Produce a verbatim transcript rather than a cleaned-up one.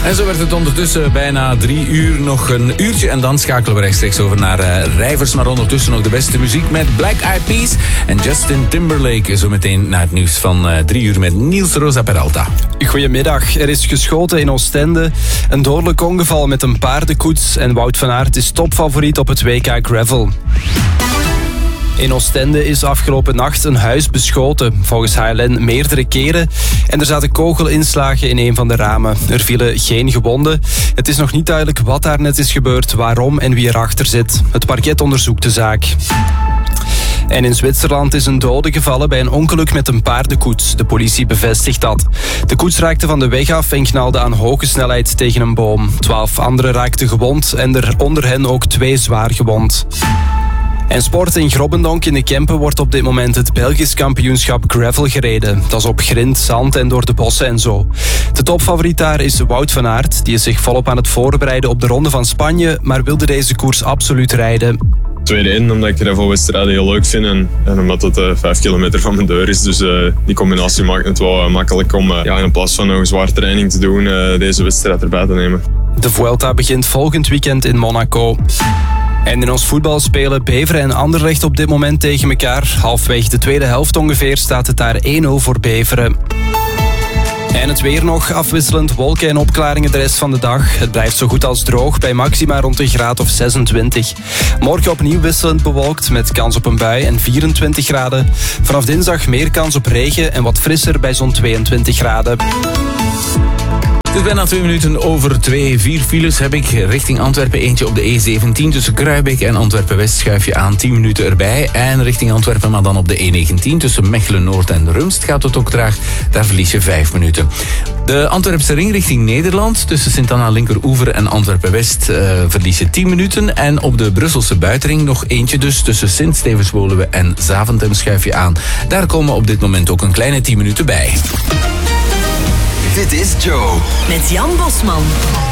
En zo werd het ondertussen bijna drie uur, nog een uurtje. En dan schakelen we rechtstreeks over naar uh, Rijvers. Maar ondertussen nog de beste muziek met Black Eyed Peas en Justin Timberlake. Zometeen naar het nieuws van uh, drie uur met Niels Rosa Peralta. Goedemiddag. Er is geschoten in Oostende. Een dodelijk ongeval met een paardenkoets. En Wout van Aert is topfavoriet op het W K Gravel. In Oostende is afgelopen nacht een huis beschoten. Volgens H L N meerdere keren. En er zaten kogelinslagen in een van de ramen. Er vielen geen gewonden. Het is nog niet duidelijk wat daar net is gebeurd, waarom en wie erachter zit. Het parket onderzoekt de zaak. En in Zwitserland is een dode gevallen bij een ongeluk met een paardenkoets. De politie bevestigt dat. De koets raakte van de weg af en knalde aan hoge snelheid tegen een boom. Twaalf anderen raakten gewond en er onder hen ook twee zwaar gewond. En sport in Grobbendonk in de Kempen wordt op dit moment het Belgisch kampioenschap gravel gereden. Dat is op grind, zand en door de bossen en zo. De topfavoriet daar is Wout van Aert. Die is zich volop aan het voorbereiden op de Ronde van Spanje, maar wilde deze koers absoluut rijden. Tweede in, omdat ik gravelwedstrijden heel leuk vind en, en omdat het uh, vijf kilometer van mijn deur is. Dus uh, die combinatie maakt het wel uh, makkelijk om uh, ja, in plaats van nog een zware training te doen, uh, deze wedstrijd erbij te nemen. De Vuelta begint volgend weekend in Monaco. En in ons voetbal spelen Beveren en Anderlecht op dit moment tegen elkaar. Halfweg de tweede helft ongeveer staat het daar één nul voor Beveren. En het weer nog, afwisselend wolken en opklaringen de rest van de dag. Het blijft zo goed als droog, bij maxima rond een graad of zesentwintig. Morgen opnieuw wisselend bewolkt, met kans op een bui en vierentwintig graden. Vanaf dinsdag meer kans op regen en wat frisser bij zo'n tweeëntwintig graden. Het is bijna twee minuten over twee. Vier files heb ik richting Antwerpen. Eentje op de E zeventien tussen Kruijbeek en Antwerpen-West schuif je aan. tien minuten erbij. En richting Antwerpen, maar dan op de E negentien tussen Mechelen-Noord en Rumst gaat het ook traag. Daar verlies je vijf minuten. De Antwerpse ring richting Nederland tussen Sint-Anna-Linkeroever en Antwerpen-West uh, verlies je tien minuten. En op de Brusselse buitenring nog eentje dus tussen Sint-Stevenswoluwe en Zaventem schuif je aan. Daar komen op dit moment ook een kleine tien minuten bij. Dit is Joe. Met Jan Bosman.